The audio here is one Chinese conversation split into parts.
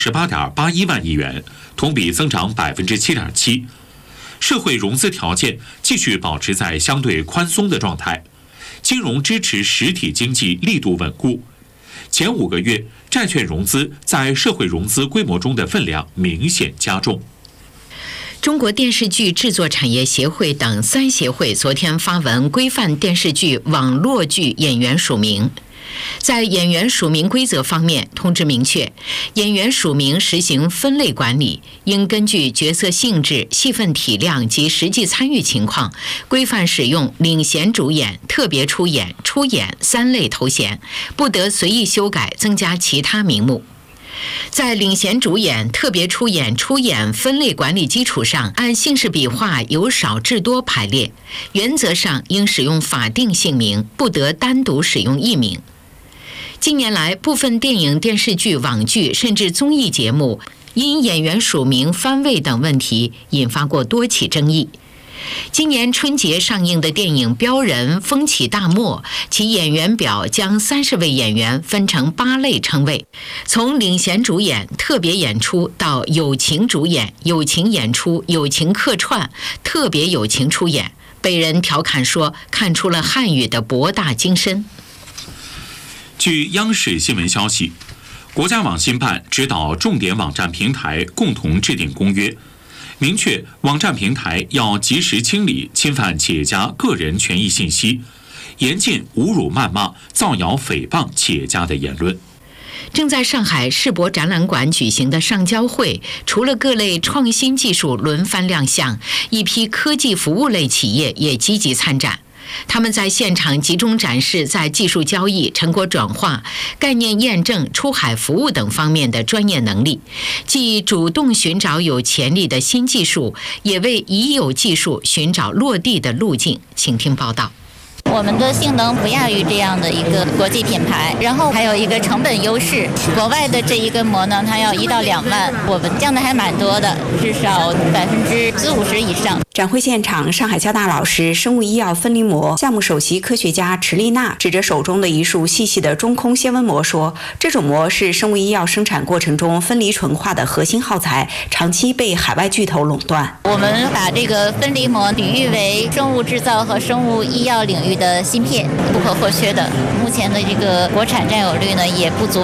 18.81万亿元，同比增长7.7%。社会融资条件继续保持在相对宽松的状态，金融支持实体经济力度稳固。前5个月，债券融资在社会融资规模中的分量明显加重。 中国电视剧制作产业协会等3协会昨天发文规范电视剧、网络剧演员署名。在演员署名规则方面，通知明确，演员署名实行分类管理，应根据角色性质、戏份体量及实际参与情况，规范使用领衔主演、特别出演、出演3类头衔，不得随意修改、增加其他名目。在领衔主演、特别出演、出演分类管理基础上，按姓氏笔画由少至多排列，原则上应使用法定姓名，不得单独使用艺名。近年来，部分电影、电视剧、网剧甚至综艺节目因演员署名、番位等问题引发过多起争议。今年春节上映的电影《标人》风起大漠，其演员表将30位演员分成8类称谓，从领衔主演、特别演出到友情主演、友情演出、友情客串、特别友情出演，被人调侃说看出了汉语的博大精深。 据央视新闻消息，国家网信办指导重点网站平台共同制定公约，明确网站平台要及时清理侵犯企业家个人权益信息，严禁侮辱、谩骂、造谣、诽谤企业家的言论。 正在上海世博展览馆举行的上交会，除了各类创新技术轮番亮相，一批科技服务类企业也积极参展。他们在现场集中展示在技术交易、成果转化、概念验证、出海服务等方面的专业能力，既主动寻找有潜力的新技术，也为已有技术寻找落地的路径。请听报道。 我们的性能不亚于这样的一个国际品牌，然后还有一个成本优势。国外的这一根膜呢，它要1到2万，我们降的还蛮多的，至少40-50%以上。 展会现场，上海交大老师、生物医药分离膜项目首席科学家池丽娜指着手中的一束细细的中空纤维膜说：“这种膜是生物医药生产过程中分离纯化的核心耗材，长期被海外巨头垄断。” 我们把这个分离膜比喻为生物制造和生物医药领域的芯片，不可或缺的。目前的这个国产占有率呢，也不足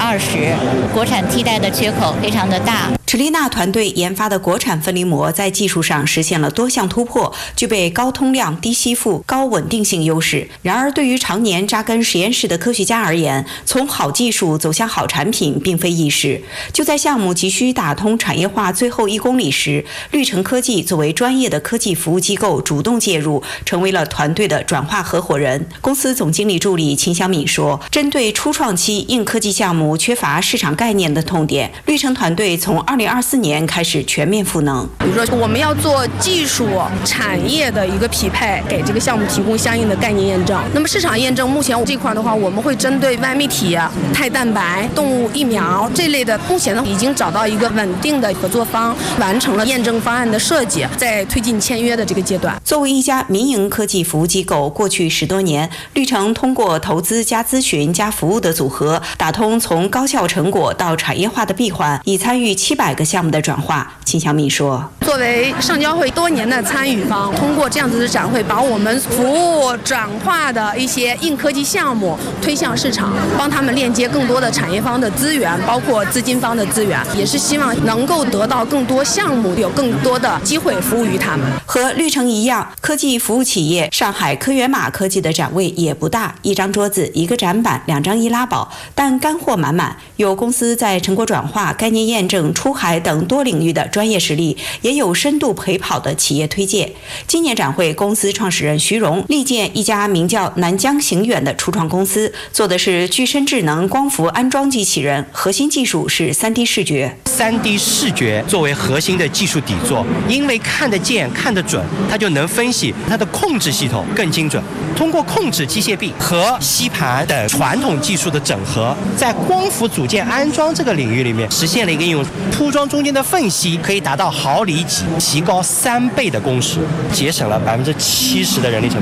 20%，国产替代的缺口非常的大。 池丽娜团队研发的国产分离膜在技术上实现了多项突破，具备高通量、低吸附、高稳定性优势。然而，对于常年扎根实验室的科学家而言，从好技术走向好产品并非易事。就在项目急需打通产业化最后1公里时，绿城科技作为专业的科技服务机构主动介入，成为了团队的转化合伙人。公司总经理助理秦小敏说：“针对初创期硬科技项目缺乏市场概念的痛点，绿城团队从2024年开始全面赋能。 比如说，我们要做技术产业的一个匹配，给这个项目提供相应的概念验证。那么市场验证，目前这块的话，我们会针对外媒体、肽蛋白、动物疫苗这类的，目前呢已经找到一个稳定的合作方，完成了验证方案的设计，在推进签约的这个阶段。 作为一家民营科技服务机构，过去10多年，绿城通过投资加咨询加服务的组合，打通从高效成果到产业化的闭环，已参与700个项目的转化。秦小敏说：“ 作为上交会多年的参与方，通过这样子的展会，把我们服务转化的一些硬科技项目推向市场，帮他们链接更多的产业方的资源，包括资金方的资源，也是希望能够得到更多项目，有更多的机会服务于他们。” 和绿城一样，科技服务企业上海科源码科技的展位也不大，1张桌子、1个展板、2张易拉宝，但干货满满。有公司在成果转化、概念验证、出海等多领域的专业实力，也有深度陪跑的企业推介。今年展会，公司创始人徐荣力荐一家名叫南疆行远的初创公司，做的是具身智能光伏安装机器人，核心技术是3D 视觉。 3D 视觉作为核心的技术底座，因为看得见、看得准，它就能分析它的控制系统更精准。通过控制机械臂和吸盘等传统技术的整合，在光伏组件安装这个领域里面，实现了一个应用。铺装中间的缝隙可以达到毫厘几，提高3倍的工时，节省了70%的人力成本。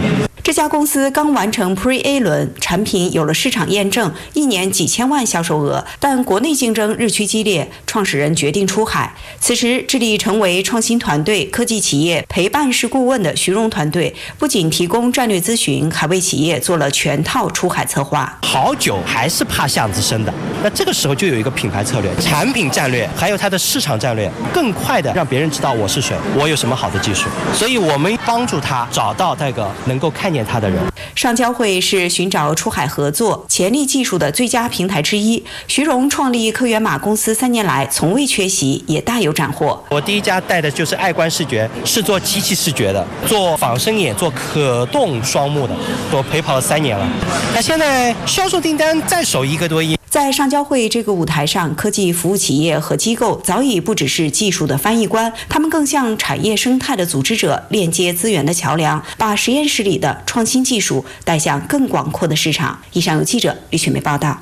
这家公司刚完成 Pre-A 轮，产品有了市场验证，1年几千万销售额，但国内竞争日趋激烈，创始人决定出海。此时，致力成为创新团队、科技企业陪伴式顾问的徐荣团队，不仅提供战略咨询，还为企业做了全套出海策划。 好酒还是怕巷子深的，那这个时候就有一个品牌策略、产品战略，还有它的市场战略，更快的让别人知道我是谁，我有什么好的技术，所以我们帮助他找到那个能够看见他的人。 上交会是寻找出海合作、潜力技术的最佳平台之一。徐荣创立科源码公司3年来从未缺席，也大有斩获。 我第一家带的就是爱观视觉，是做机器视觉的，做仿生眼，做可动双目的，我陪跑了3年了。那现在销售订单在手1个多亿。 在上交会这个舞台上，科技服务企业和机构早已不只是技术的翻译官，他们更像产业生态的组织者，链接资源的桥梁，把实验室里的创新技术带向更广阔的市场。以上由记者李雪梅报道。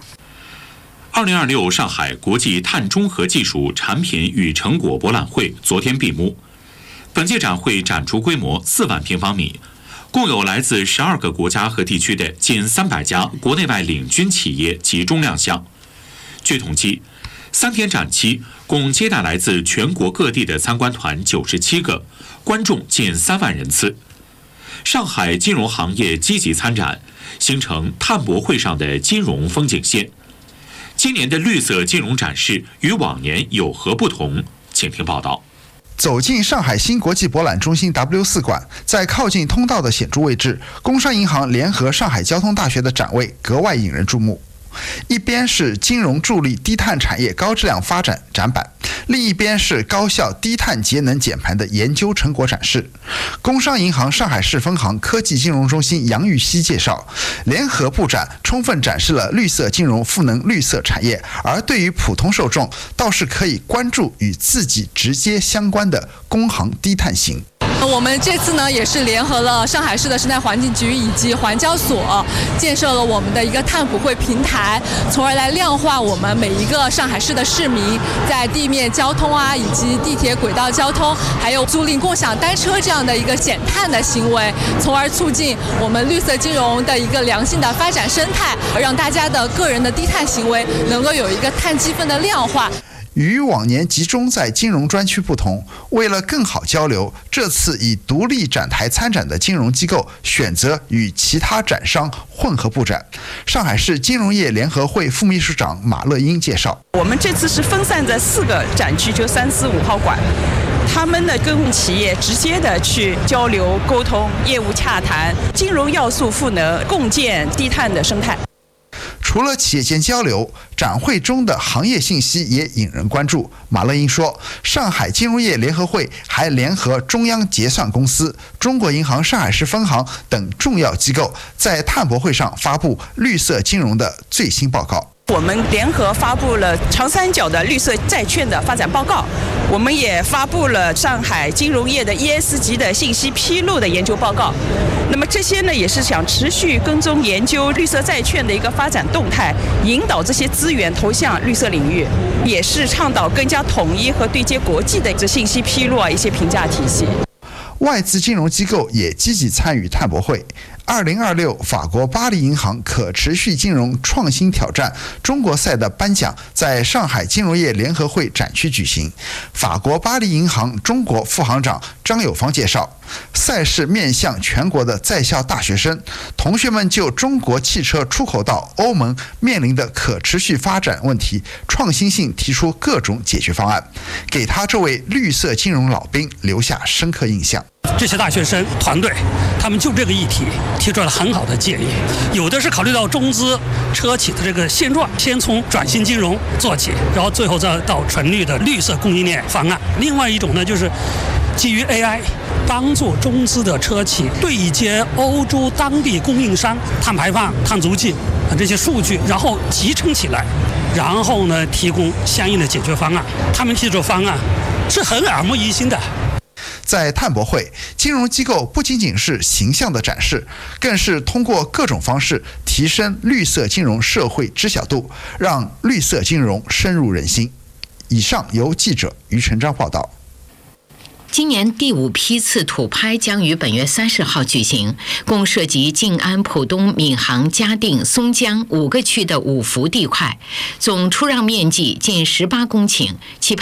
2026上海国际碳中和技术产品与成果博览会昨天闭幕。本届展会展出规模4万平方米，共有来自12个国家和地区的近300家国内外领军企业集中亮相。据统计，3天展期共接待来自全国各地的参观团97个，观众近3万人次。上海金融行业积极参展，形成碳博会上的金融风景线。今年的绿色金融展示与往年有何不同？请听报道。 走进上海新国际博览中心 W4 馆，在靠近通道的显著位置，工商银行联合上海交通大学的展位格外引人注目。一边是金融助力低碳产业高质量发展展板，另一边是高效低碳节能减排的研究成果展示。工商银行上海市分行科技金融中心杨玉溪介绍，联合布展充分展示了绿色金融赋能绿色产业，而对于普通受众，倒是可以关注与自己直接相关的工行低碳行。 我们这次呢，也是联合了上海市的生态环境局以及环交所，建设了我们的一个碳普惠平台，从而来量化我们每一个上海市的市民在地面交通啊，以及地铁轨道交通，还有租赁共享单车这样的一个减碳的行为，从而促进我们绿色金融的一个良性的发展生态，让大家的个人的低碳行为能够有一个碳积分的量化。 与往年集中在金融专区不同，为了更好交流，这次以独立展台参展的金融机构选择与其他展商混合布展。上海市金融业联合会副秘书长马乐英介绍， 我们这次是分散在4个展区，就3、4、5号馆，他们呢跟企业直接的去交流沟通，业务洽谈，金融要素赋能，共建低碳的生态。 除了企业间交流，展会中的行业信息也引人关注。马乐英说，上海金融业联合会还联合中央结算公司、中国银行上海市分行等重要机构，在碳博会上发布绿色金融的最新报告。 我们联合发布了长三角的绿色债券的发展报告，我们也发布了上海金融业的 ES 级的信息披露的研究报告。那么这些呢，也是想持续跟踪研究绿色债券的一个发展动态，引导这些资源投向绿色领域，也是倡导更加统一和对接国际的这信息披露一些评价体系。 外资金融机构也积极参与碳博会。2026法国巴黎银行可持续金融创新挑战中国赛的颁奖在上海金融业联合会展区举行。法国巴黎银行中国副行长张友芳介绍，赛事面向全国的在校大学生，同学们就中国汽车出口到欧盟面临的可持续发展问题创新性提出各种解决方案，给他这位绿色金融老兵留下深刻印象。 这些大学生团队，他们就这个议题提出了很好的建议，有的是考虑到中资车企的这个现状，先从转型金融做起，然后最后再到纯绿的绿色供应链方案。另外一种呢，就是基于 AI 帮助中资的车企对接欧洲当地供应商碳排放、碳足迹这些数据，然后集成起来，然后呢提供相应的解决方案。他们提出的方案是很耳目一新的。 在碳博会，金融机构不仅仅是形象的展示，更是通过各种方式提升绿色金融社会知晓度，让绿色金融深入人心。以上由记者于成章报道。 今年第5批次土拍将于本月30号举行，共涉及静安、浦东、闵行、嘉定、松江5个区的5幅地块，总出让面积近18公顷，期盼